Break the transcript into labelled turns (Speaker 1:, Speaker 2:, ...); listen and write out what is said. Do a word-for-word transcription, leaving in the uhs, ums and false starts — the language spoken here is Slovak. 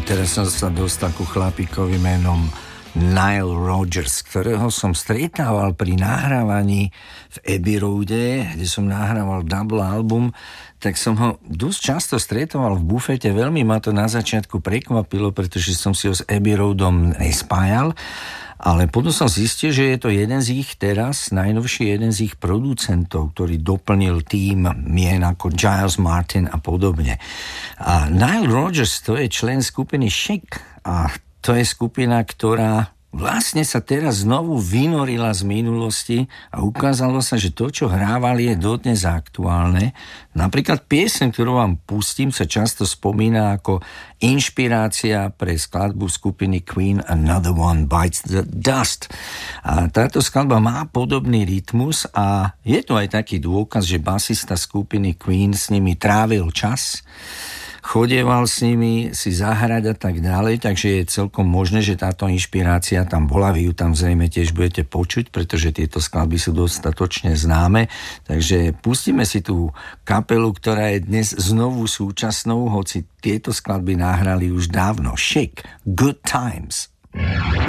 Speaker 1: teraz som sa dostal ku chlapíkovi menom Nile Rodgers, ktorého som stretával pri nahrávaní v Abbey Roade, kde som nahrával double album, tak som ho dosť často stretoval v bufete. Veľmi ma to na začiatku prekvapilo, pretože som si ho s Abbey Roadom nespájal, ale potom som zistil, že je to jeden z ich teraz, najnovší jeden z ich producentov, ktorý doplnil tým mien ako Giles Martin a podobne. A Nile Rodgers, to je člen skupiny Chic a to je skupina, ktorá vlastne sa teraz znovu vynorila z minulosti a ukázalo sa, že to, čo hrávali, je dodnes aktuálne. Napríklad pieseň, ktorú vám pustím, sa často spomína ako inšpirácia pre skladbu skupiny Queen Another One Bites the Dust. A táto skladba má podobný rytmus a je to aj taký dôkaz, že basista skupiny Queen s nimi trávil čas, chodieval s nimi si zahrať a tak ďalej, takže je celkom možné, že táto inšpirácia tam bola. Vy ju tam zrejme tiež budete počuť, pretože tieto skladby sú dostatočne známe. Takže pustíme si tú kapelu, ktorá je dnes znovu súčasnou, hoci tieto skladby nahrali už dávno. Chic, Good Times.